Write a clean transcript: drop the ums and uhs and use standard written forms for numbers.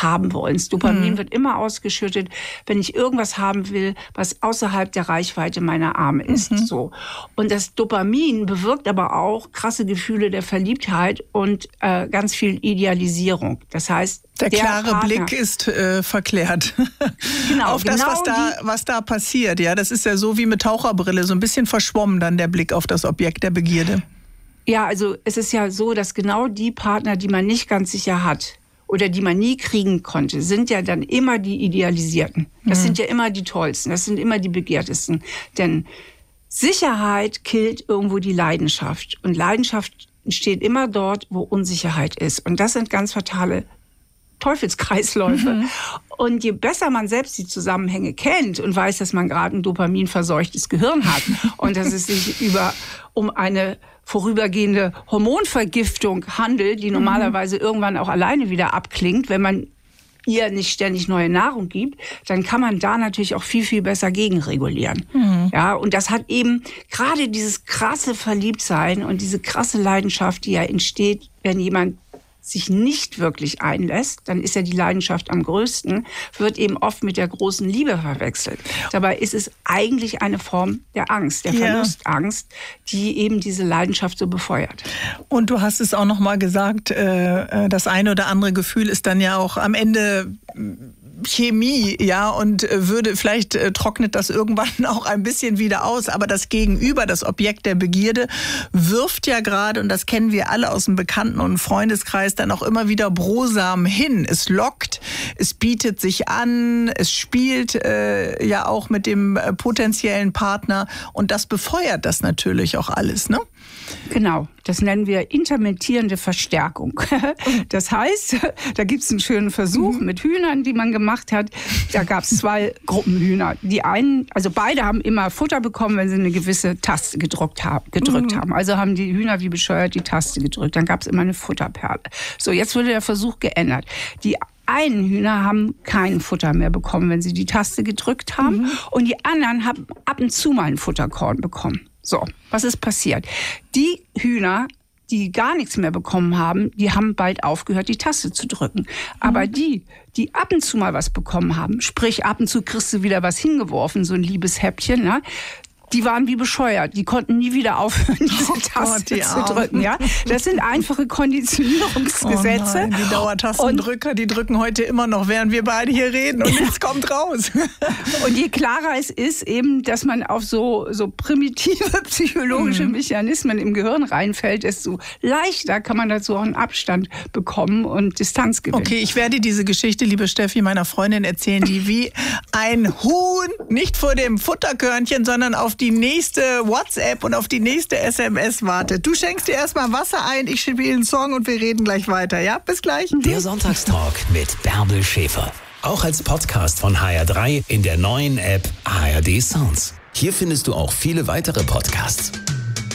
Haben-Wollens. Dopamin wird immer ausgeschüttet, wenn ich irgendwas haben will, was außerhalb der Reichweite meiner Arme ist. So. Und das Dopamin bewirkt aber auch krasse Gefühle der Verliebtheit und ganz viel Idealisierung. Das heißt, der klare Partner, Blick ist verklärt. Genau, auf das, was da passiert. Ja, das ist ja so wie mit Taucherbrille, so ein bisschen verschwommen dann der Blick auf das Objekt der Begierde. Ja, also es ist ja so, dass genau die Partner, die man nicht ganz sicher hat oder die man nie kriegen konnte, sind ja dann immer die Idealisierten. Das sind ja immer die Tollsten, das sind immer die Begehrtesten. Denn Sicherheit killt irgendwo die Leidenschaft. Und Leidenschaft entsteht immer dort, wo Unsicherheit ist. Und das sind ganz fatale Teufelskreisläufe. Und je besser man selbst die Zusammenhänge kennt und weiß, dass man gerade ein dopaminverseuchtes Gehirn hat und dass es sich um eine vorübergehende Hormonvergiftung handelt, die normalerweise irgendwann auch alleine wieder abklingt, wenn man ihr nicht ständig neue Nahrung gibt, dann kann man da natürlich auch viel, viel besser gegenregulieren. Ja, und das hat eben gerade dieses krasse Verliebtsein und diese krasse Leidenschaft, die ja entsteht, wenn jemand sich nicht wirklich einlässt, dann ist ja die Leidenschaft am größten, wird eben oft mit der großen Liebe verwechselt. Dabei ist es eigentlich eine Form der Angst, der Verlustangst, die eben diese Leidenschaft so befeuert. Und du hast es auch noch mal gesagt, das eine oder andere Gefühl ist dann ja auch am Ende Chemie, ja, und vielleicht trocknet das irgendwann auch ein bisschen wieder aus, aber das Gegenüber, das Objekt der Begierde, wirft ja gerade, und das kennen wir alle aus dem Bekannten- und Freundeskreis, dann auch immer wieder brosamen hin. Es lockt, es bietet sich an, es spielt ja auch mit dem potenziellen Partner und das befeuert das natürlich auch alles, ne? Genau, das nennen wir intermittierende Verstärkung. Das heißt, da gibt es einen schönen Versuch mit Hühnern, die man gemacht hat. Da gab es 2 Gruppen Hühner. Die einen, also beide haben immer Futter bekommen, wenn sie eine gewisse Taste gedrückt haben. Also haben die Hühner wie bescheuert die Taste gedrückt. Dann gab es immer eine Futterperle. So, jetzt wurde der Versuch geändert. Die einen Hühner haben kein Futter mehr bekommen, wenn sie die Taste gedrückt haben. Und die anderen haben ab und zu mal ein Futterkorn bekommen. So, was ist passiert? Die Hühner, die gar nichts mehr bekommen haben, die haben bald aufgehört, die Taste zu drücken. Aber die ab und zu mal was bekommen haben, sprich ab und zu kriegst du wieder was hingeworfen, so ein liebes Häppchen, ne? Die waren wie bescheuert. Die konnten nie wieder aufhören, diese Taste zu drücken. Ja? Das sind einfache Konditionierungsgesetze. Oh nein, die Dauertastendrücker, die drücken heute immer noch, während wir beide hier reden und nichts kommt raus. Und je klarer es ist eben, dass man auf so primitive psychologische Mechanismen im Gehirn reinfällt, desto leichter kann man dazu auch einen Abstand bekommen und Distanz gewinnen. Okay, ich werde diese Geschichte, liebe Steffi, meiner Freundin erzählen, die wie ein Huhn nicht vor dem Futterkörnchen, sondern auf die nächste WhatsApp und auf die nächste SMS wartet. Du schenkst dir erstmal Wasser ein, ich spiele einen Song und wir reden gleich weiter. Ja, bis gleich. Der Sonntagstalk mit Bärbel Schäfer. Auch als Podcast von HR3 in der neuen App ARD Sounds. Hier findest du auch viele weitere Podcasts.